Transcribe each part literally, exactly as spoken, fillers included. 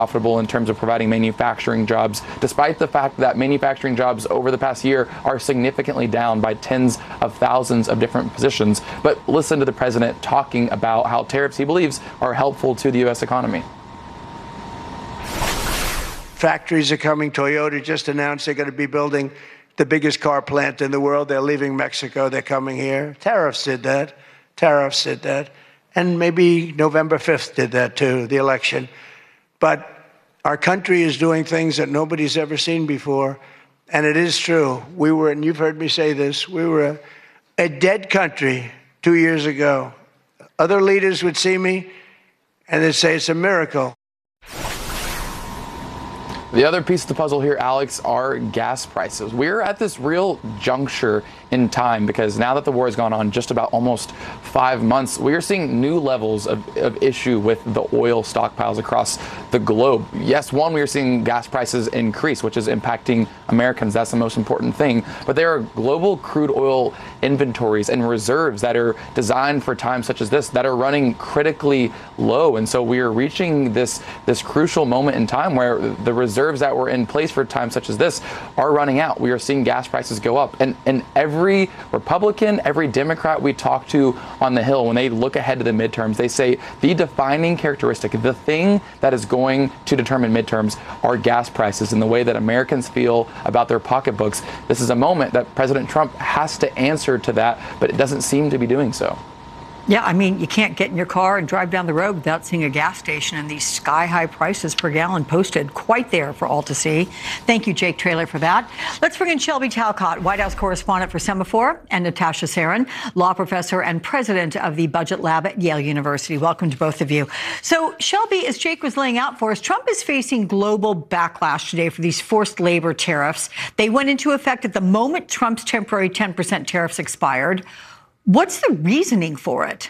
profitable in terms of providing manufacturing jobs, despite the fact that manufacturing jobs over the past year are significantly down by tens of thousands of different positions. But listen to the president talking about how tariffs, he believes, are helpful to the U S economy. Factories are coming. Toyota just announced they're going to be building the biggest car plant in the world. They're leaving Mexico. They're coming here. Tariffs did that. Tariffs did that. And maybe November fifth did that too, the election. But our country is doing things that nobody's ever seen before. And it is true. We were, and you've heard me say this, we were a, a dead country two years ago. Other leaders would see me and they'd say it's a miracle. The other piece of the puzzle here, Alex, are gas prices. We're at this real juncture in time because now that the war has gone on just about almost five months, we are seeing new levels of, of issue with the oil stockpiles across the globe. Yes, one, we are seeing gas prices increase, which is impacting Americans. That's the most important thing. But there are global crude oil inventories and reserves that are designed for times such as this that are running critically low. And so we are reaching this, this crucial moment in time where the reserves that were in place for times such as this are running out. We are seeing gas prices go up. And, and every Republican, every Democrat we talk to on the Hill, when they look ahead to the midterms, they say the defining characteristic, the thing that is going to determine midterms are gas prices and the way that Americans feel about their pocketbooks. This is a moment that President Trump has to answer to that, but it doesn't seem to be doing so. Yeah, I mean, you can't get in your car and drive down the road without seeing a gas station and these sky-high prices per gallon posted quite there for all to see. Thank you, Jake Traylor, for that. Let's bring in Shelby Talcott, White House correspondent for Semaphore, and Natasha Sarin, law professor and president of the Budget Lab at Yale University. Welcome to both of you. So, Shelby, as Jake was laying out for us, Trump is facing global backlash today for these forced labor tariffs. They went into effect at the moment Trump's temporary ten percent tariffs expired. What's the reasoning for it?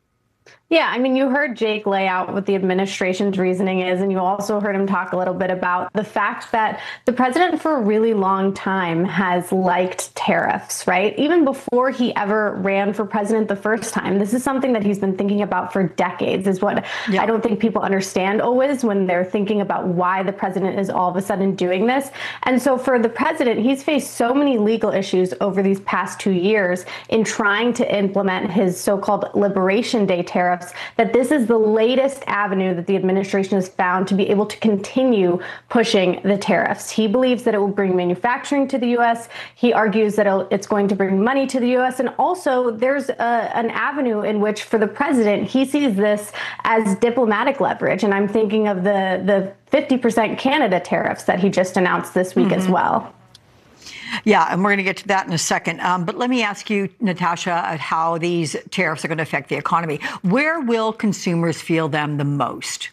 Yeah, I mean, you heard Jake lay out what the administration's reasoning is, and you also heard him talk a little bit about the fact that the president for a really long time has liked tariffs, right? Even before he ever ran for president the first time. This is something that he's been thinking about for decades, is what yeah. I don't think people understand always when they're thinking about why the president is all of a sudden doing this. And so for the president, he's faced so many legal issues over these past two years in trying to implement his so-called Liberation Day tariffs, that this is the latest avenue that the administration has found to be able to continue pushing the tariffs. He believes that it will bring manufacturing to the U S. He argues that it's going to bring money to the U S. And also there's a, an avenue in which for the president, he sees this as diplomatic leverage. And I'm thinking of the, the fifty percent Canada tariffs that he just announced this week mm-hmm. as well. Yeah, and we're going to get to that in a second. Um, but let me ask you, Natasha, how these tariffs are going to affect the economy. Where will consumers feel them the most?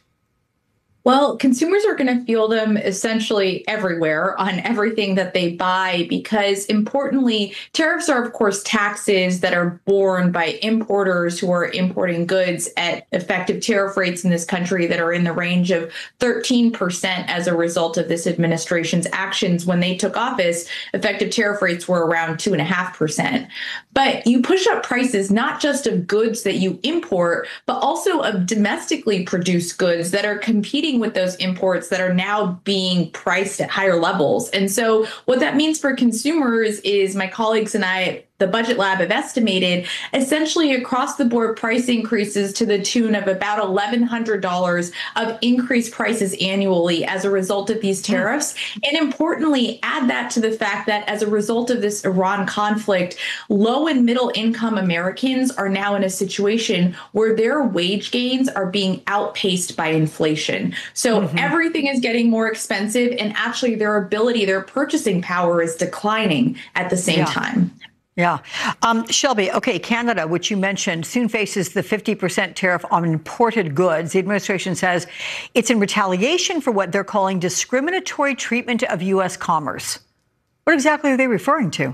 Well, consumers are going to feel them essentially everywhere on everything that they buy, because importantly, tariffs are, of course, taxes that are borne by importers who are importing goods at effective tariff rates in this country that are in the range of thirteen percent as a result of this administration's actions. When they took office, effective tariff rates were around two point five percent. But you push up prices not just of goods that you import, but also of domestically produced goods that are competing with those imports that are now being priced at higher levels. And so what that means for consumers is my colleagues and I, the Budget Lab, have estimated essentially across the board price increases to the tune of about eleven hundred dollars of increased prices annually as a result of these tariffs. Mm. And importantly, add that to the fact that as a result of this Iran conflict, low and middle income Americans are now in a situation where their wage gains are being outpaced by inflation. So mm-hmm. everything is getting more expensive, and actually their ability, their purchasing power is declining at the same yeah. time. Yeah. Um, Shelby, okay, Canada, which you mentioned, soon faces the fifty percent tariff on imported goods. The administration says it's in retaliation for what they're calling discriminatory treatment of U S commerce. What exactly are they referring to?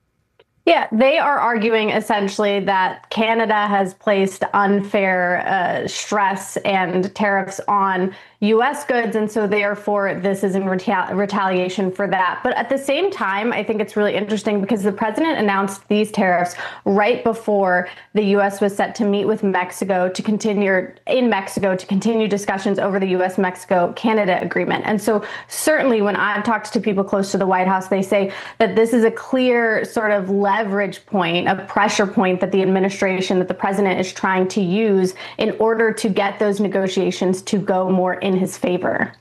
Yeah, they are arguing essentially that Canada has placed unfair uh, stress and tariffs on U S goods. And so therefore, this is in reta- retaliation for that. But at the same time, I think it's really interesting because the president announced these tariffs right before the U S was set to meet with Mexico to continue in Mexico to continue discussions over the U S Mexico Canada agreement. And so certainly when I've talked to people close to the White House, they say that this is a clear sort of leverage point, a pressure point that the administration, that the president is trying to use in order to get those negotiations to go more in his favor.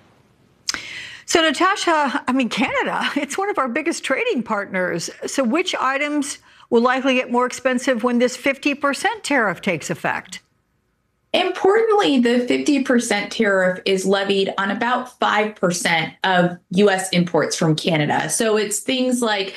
So, Natasha, I mean, Canada, it's one of our biggest trading partners. So which items will likely get more expensive when this fifty percent tariff takes effect? Importantly, the fifty percent tariff is levied on about five percent of U S imports from Canada. So it's things like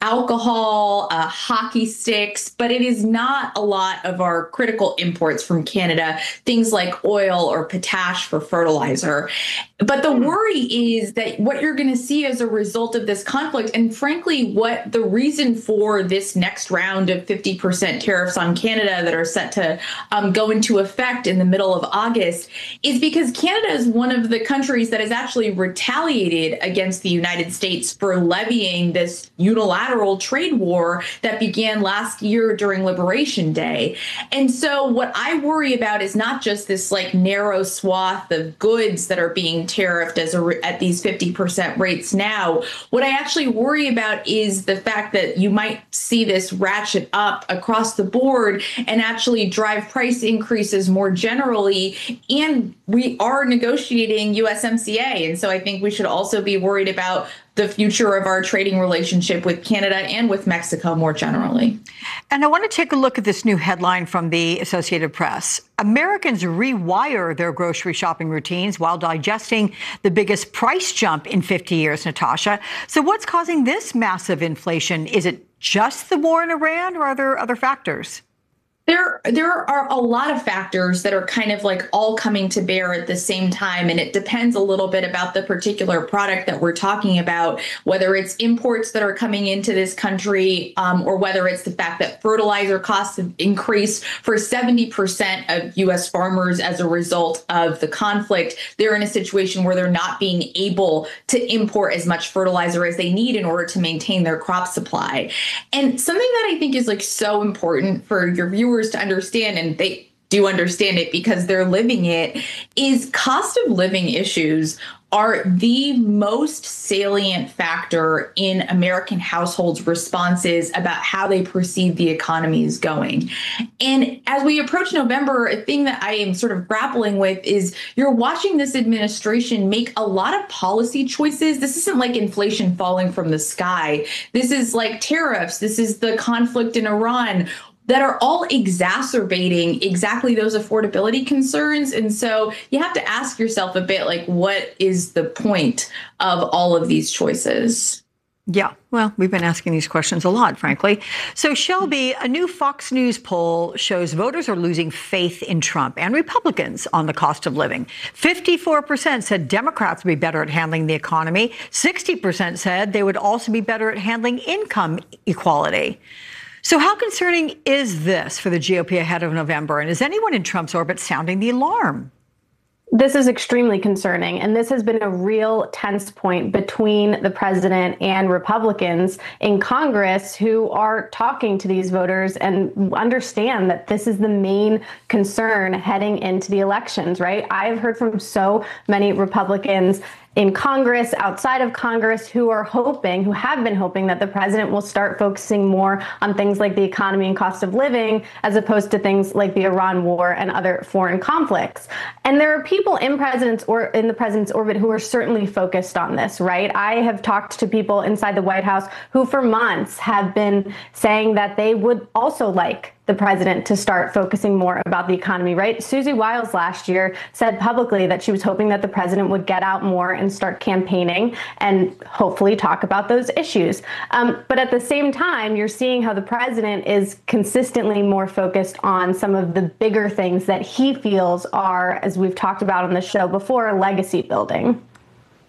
alcohol, uh, hockey sticks, but it is not a lot of our critical imports from Canada, things like oil or potash for fertilizer. But the worry is that what you're going to see as a result of this conflict, and frankly, what the reason for this next round of fifty percent tariffs on Canada that are set to um, go into effect in the middle of August, is because Canada is one of the countries that has actually retaliated against the United States for levying this unilateral trade war that began last year during Liberation Day. And so what I worry about is not just this like narrow swath of goods that are being tariffed as a, at these fifty percent rates now. What I actually worry about is the fact that you might see this ratchet up across the board and actually drive price increases more generally. And we are negotiating U S M C A. And so I think we should also be worried about the future of our trading relationship with Canada and with Mexico more generally. And I want to take a look at this new headline from the Associated Press. Americans rewire their grocery shopping routines while digesting the biggest price jump in fifty years, Natasha. So what's causing this massive inflation? Is it just the war in Iran, or are there other factors? There, there are a lot of factors that are kind of like all coming to bear at the same time. And it depends a little bit about the particular product that we're talking about, whether it's imports that are coming into this country, um, or whether it's the fact that fertilizer costs have increased for seventy percent of U S farmers as a result of the conflict. They're in a situation where they're not being able to import as much fertilizer as they need in order to maintain their crop supply. And something that I think is like so important for your viewers to understand, and they do understand it because they're living it, is cost of living issues are the most salient factor in American households' responses about how they perceive the economy is going. And as we approach November, a thing that I am sort of grappling with is you're watching this administration make a lot of policy choices. This isn't like inflation falling from the sky. This is like tariffs. This is the conflict in Iran, that are all exacerbating exactly those affordability concerns. And so you have to ask yourself a bit like, what is the point of all of these choices? Yeah, well, we've been asking these questions a lot, frankly. So, Shelby, a new Fox News poll shows voters are losing faith in Trump and Republicans on the cost of living. fifty-four percent said Democrats would be better at handling the economy. sixty percent said they would also be better at handling income equality. So how concerning is this for the G O P ahead of November? And is anyone in Trump's orbit sounding the alarm? This is extremely concerning, and this has been a real tense point between the president and Republicans in Congress who are talking to these voters and understand that this is the main concern heading into the elections, right? I've heard from so many Republicans in Congress, outside of Congress, who are hoping, who have been hoping that the president will start focusing more on things like the economy and cost of living, as opposed to things like the Iran war and other foreign conflicts. And there are people in president's or in the president's orbit who are certainly focused on this, right? I have talked to people inside the White House who for months have been saying that they would also like the president to start focusing more about the economy, right? Susie Wiles last year said publicly that she was hoping that the president would get out more and start campaigning and hopefully talk about those issues. Um, but at the same time, you're seeing how the president is consistently more focused on some of the bigger things that he feels are, as we've talked about on the show before, legacy building.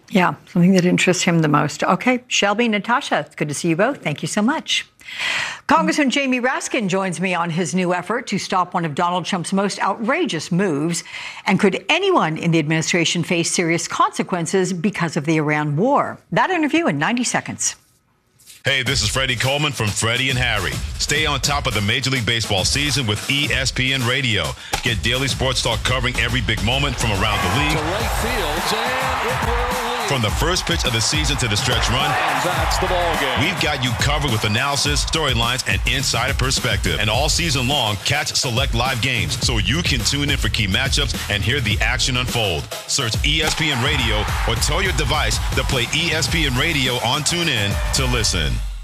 Yeah, something that interests him the most. Okay, Shelby, Natasha, it's good to see you both. Thank you so much. Congressman Jamie Raskin joins me on his new effort to stop one of Donald Trump's most outrageous moves. And could anyone in the administration face serious consequences because of the Iran war? That interview in ninety seconds. Hey, this is Freddie Coleman from Freddie and Harry. Stay on top of the Major League Baseball season with E S P N Radio. Get daily sports talk covering every big moment from around the league. To right field, and it will lead. From the first pitch of the season to the stretch run. And that's the ball game. We've got you covered with analysis, storylines, and insider perspective. And all season long, catch select live games so you can tune in for key matchups and hear the action unfold. Search E S P N Radio or tell your device to play E S P N Radio on TuneIn to listen.